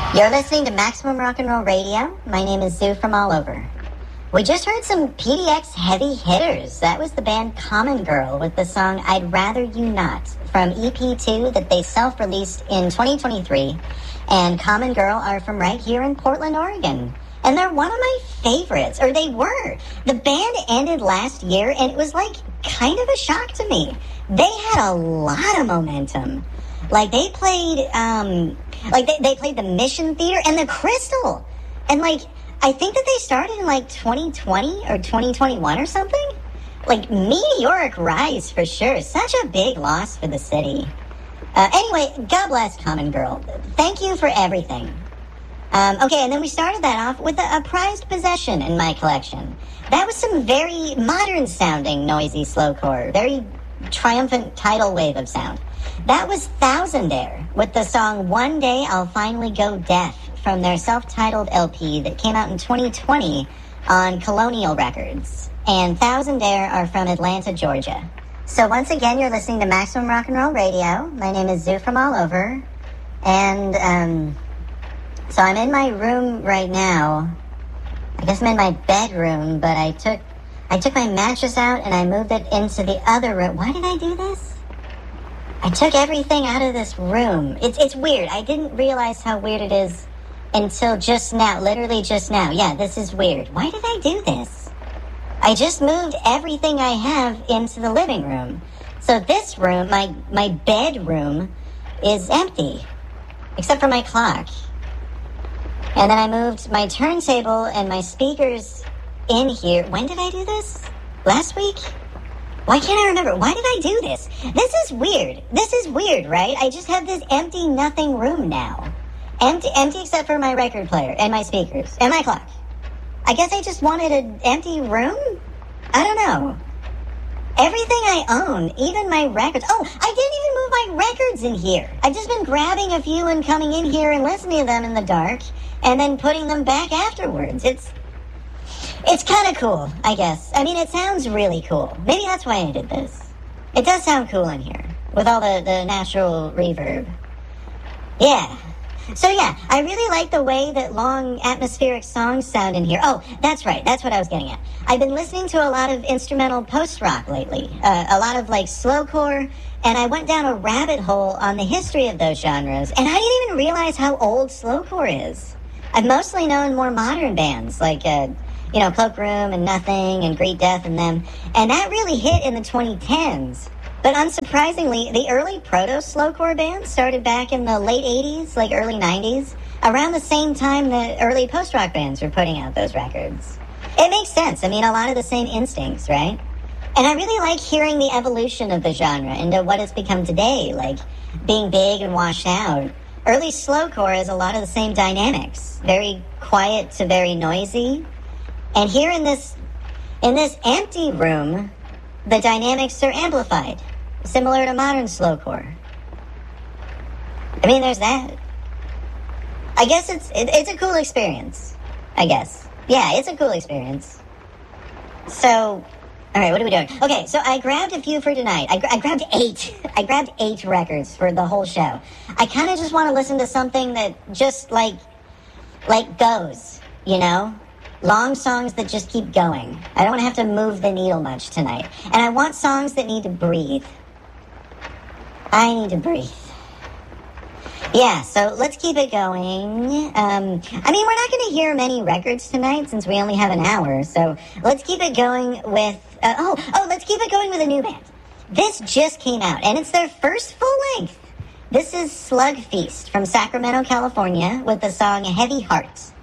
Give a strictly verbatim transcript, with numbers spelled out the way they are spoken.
You're listening to Maximum Rock and Roll Radio. My name is Zoo from All Over. We just heard some P D X heavy hitters. That was the band Common Girl with the song I'd Rather You Not from E P two that they self-released in twenty twenty-three. And Common Girl are from right here in Portland, Oregon. And they're one of my favorites, or they were. The band ended last year, and it was like kind of a shock to me. They had a lot of momentum. Like they played, um, like they, they played the Mission Theater and the Crystal. And like, I think that they started in like twenty twenty or twenty twenty-one or something. Like meteoric rise for sure. Such a big loss for the city. Uh, anyway, God bless Common Girl. Thank you for everything. Um, okay, and then we started that off with a, a prized possession in my collection. That was some very modern-sounding noisy slowcore, very triumphant tidal wave of sound. That was Thousandaire with the song One Day I'll Finally Go Deaf from their self-titled L P that came out in twenty twenty on Colonial Records. And Thousandaire are from Atlanta, Georgia. So once again, you're listening to Maximum Rock and Roll Radio. My name is Zoo from All Over. And, um... so I'm in my room right now. I guess I'm in my bedroom, but I took I took my mattress out and I moved it into the other room. Why did I do this? I took everything out of this room. It's it's weird. I didn't realize how weird it is until just now. Literally just now. Yeah, this is weird. Why did I do this? I just moved everything I have into the living room. So this room, my, my bedroom, is empty. Except for my clock. And then I moved my turntable and my speakers in here. When did I do this? Last week? Why can't I remember? Why did I do this? This is weird. This is weird, right? I just have this empty nothing room now. Empty, empty except for my record player and my speakers and my clock. I guess I just wanted an empty room? I don't know. Everything I own, even my records. Oh, I didn't even move my records in here. I've just been grabbing a few and coming in here and listening to them in the dark and then putting them back afterwards. It's it's kind of cool, I guess. I mean, it sounds really cool. Maybe that's why I did this. It does sound cool in here with all the, the natural reverb. Yeah. So yeah, I really like the way that long atmospheric songs sound in here. Oh, that's right. That's what I was getting at. I've been listening to a lot of instrumental post-rock lately. Uh, a lot of like slowcore, and I went down a rabbit hole on the history of those genres, and I didn't even realize how old slowcore is. I've mostly known more modern bands like, uh, you know, Cloakroom and Nothing and Great Death and them, and that really hit in the twenty tens. But unsurprisingly, the early proto-slowcore bands started back in the late eighties, like early nineties, around the same time that early post-rock bands were putting out those records. It makes sense. I mean, a lot of the same instincts, right? And I really like hearing the evolution of the genre into what it's become today, like being big and washed out. Early slowcore has a lot of the same dynamics, very quiet to very noisy. And here in this in this empty room, the dynamics are amplified, similar to modern slowcore. I mean, there's that. I guess it's it, it's a cool experience, I guess. Yeah, it's a cool experience. So, all right, what are we doing? Okay, so I grabbed a few for tonight. I, I grabbed eight. I grabbed eight records for the whole show. I kind of just want to listen to something that just, like, like goes, you know? Long songs that just keep going. I don't want to have to move the needle much tonight. And I want songs that need to breathe. I need to breathe. Yeah, so let's keep it going. Um, I mean, we're not going to hear many records tonight since we only have an hour. So let's keep it going with... Uh, oh, oh, let's keep it going with a new band. This just came out, and it's their first full length. This is Slug Feast from Sacramento, California, with the song Heavy Hearts.